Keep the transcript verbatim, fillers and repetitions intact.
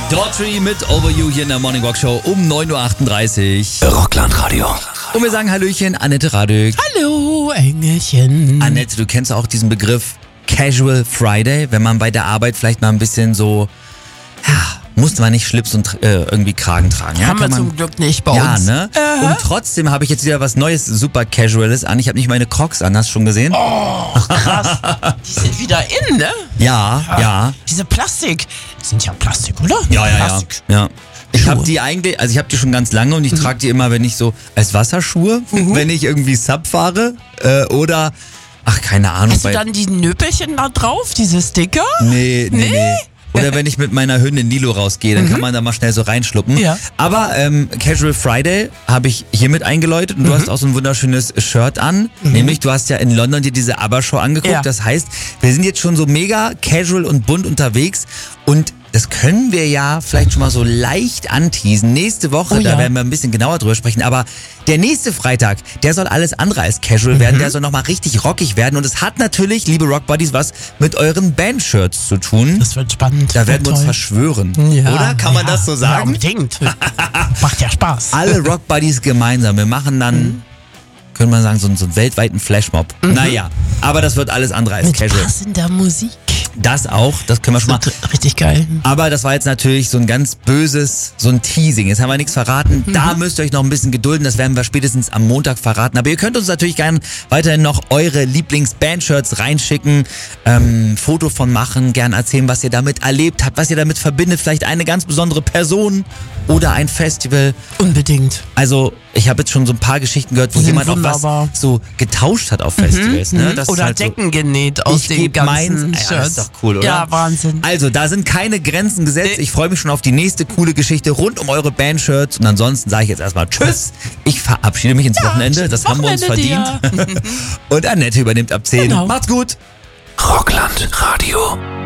Daughtry mit Over You hier in der Morning Walk Show um neun Uhr achtunddreißig. Rockland Radio. Und wir sagen Hallöchen, Annette Radück. Hallo, Engelchen. Annette, du kennst auch diesen Begriff Casual Friday, wenn man bei der Arbeit vielleicht mal ein bisschen so, ja, musste man nicht Schlips und äh, irgendwie Kragen tragen. Ja, Haben wir man, zum Glück nicht bei ja, uns. ne? Äh. Und trotzdem habe ich jetzt wieder was Neues, super Casuales an. Ich habe nicht meine Crocs an, hast du schon gesehen? Oh, krass. Die sind wieder in, ne? Ja, ja. ja. Diese Plastik. Das sind ja Plastik, oder? Ja, ja, Plastik. ja. ja. Ich Schuhe. habe die eigentlich, also ich habe die schon ganz lange und ich mhm. trage die immer, wenn ich so als Wasserschuhe, mhm. wenn ich irgendwie Sub fahre äh, oder, ach keine Ahnung. Hast du bei, dann die Nöpelchen da drauf, diese Sticker? Nee, nee, Nee? nee. Oder wenn ich mit meiner Hündin Nilo rausgehe, dann mhm. kann man da mal schnell so reinschluppen. Ja. Aber ähm, Casual Friday habe ich hiermit eingeläutet und mhm. du hast auch so ein wunderschönes Shirt an. Mhm. Nämlich, du hast ja in London dir diese ABBA-Show angeguckt. Ja. Das heißt, wir sind jetzt schon so mega casual und bunt unterwegs und das können wir ja vielleicht schon mal so leicht anteasen. Nächste Woche, oh, ja. da werden wir ein bisschen genauer drüber sprechen. Aber der nächste Freitag, der soll alles andere als casual mhm. werden. Der soll nochmal richtig rockig werden. Und es hat natürlich, liebe Rockbuddies, was mit euren Bandshirts zu tun. Das wird spannend. Da werden wir uns toll. verschwören. Ja, oder? Kann man ja, das so sagen? Ja, unbedingt. Macht ja Spaß. Alle Rockbuddies gemeinsam. Wir machen dann, mhm. könnte man sagen, so, so einen weltweiten Flashmob. Mhm. Naja, aber das wird alles andere als mit casual. passender Musik. Das auch, das können wir schon mal. Richtig geil. Aber das war jetzt natürlich so ein ganz böses, so ein Teasing. Jetzt haben wir nichts verraten. Mhm. Da müsst ihr euch noch ein bisschen gedulden. Das werden wir spätestens am Montag verraten. Aber ihr könnt uns natürlich gerne weiterhin noch eure Lieblings-Bandshirts reinschicken. Ähm, Foto von machen, gerne erzählen, was ihr damit erlebt habt, was ihr damit verbindet. Vielleicht eine ganz besondere Person oder ein Festival. Unbedingt. Also ich habe jetzt schon so ein paar Geschichten gehört, wo Sind jemand wunderbar. auch was so getauscht hat auf Festivals. Mhm. Ne? Das oder ist halt Decken so, genäht aus ich den geb ganzen meins. Shirts. Ja, das ist doch cool, oder? Ja, Wahnsinn. Also, da sind keine Grenzen gesetzt. Ich freue mich schon auf die nächste coole Geschichte rund um eure Bandshirts. Und ansonsten sage ich jetzt erstmal Tschüss. Ich verabschiede mich ins Ja, Wochenende. Das haben wir uns Wochenende verdient. Und Annette übernimmt ab zehn. Genau. Macht's gut. Rockland Radio.